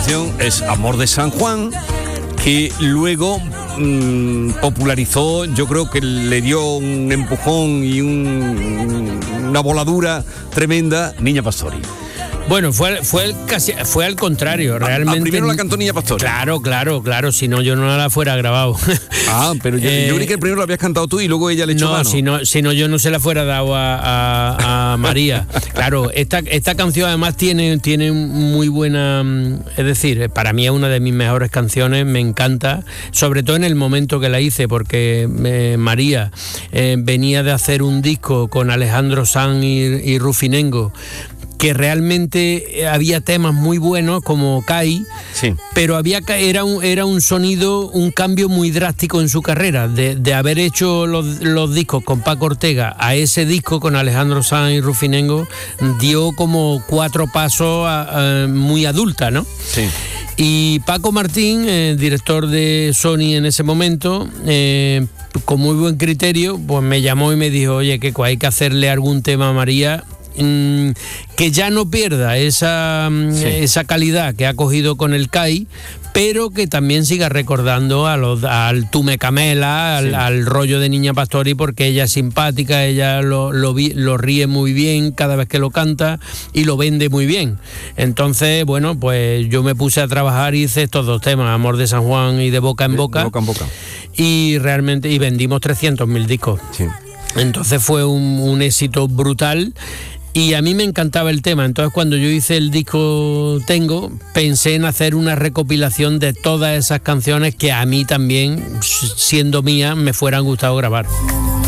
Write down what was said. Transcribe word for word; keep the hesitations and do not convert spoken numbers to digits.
canción es Amor de San Juan, que luego mmm, popularizó, yo creo que le dio un empujón y un, una voladura tremenda, Niña Pastori. Bueno, fue, fue, el casi, fue al contrario, realmente. Ah, primero la cantó Niña Pastori. Claro, claro, claro, si no yo no la fuera grabado. Ah, pero yo, eh, yo creí que el primero lo habías cantado tú y luego ella le echó no, mano. Si no, si no yo no se la fuera dado a, a, a María. Claro, esta, esta canción además tiene, tiene muy buena, es decir, para mí es una de mis mejores canciones, me encanta, sobre todo en el momento que la hice, porque eh, María eh, venía de hacer un disco con Alejandro Sanz y, y Rufinengo, que realmente había temas muy buenos como Kai, sí. pero había era un, era un sonido, un cambio muy drástico en su carrera, de, de haber hecho los, los discos con Paco Ortega a ese disco con Alejandro Sanz y Rufinengo, dio como cuatro pasos a, a, muy adulta, ¿no? Sí. Y Paco Martín, eh, director de Sony en ese momento, eh, con muy buen criterio, pues me llamó y me dijo, oye, que hay que hacerle algún tema a María que ya no pierda esa, sí. esa calidad que ha cogido con el C A I, pero que también siga recordando a los, al Tume Camela, al, sí. al rollo de Niña Pastori, porque ella es simpática, ella lo, lo, lo ríe muy bien cada vez que lo canta y lo vende muy bien. Entonces, bueno, pues yo me puse a trabajar y hice estos dos temas, Amor de San Juan y De Boca en Boca. De boca en boca. Y realmente, y vendimos trescientos mil discos. Sí. Entonces fue un, un éxito brutal. Y a mí me encantaba el tema, entonces cuando yo hice el disco Tengo, pensé en hacer una recopilación de todas esas canciones que a mí también, siendo mías, me fueran gustado grabar.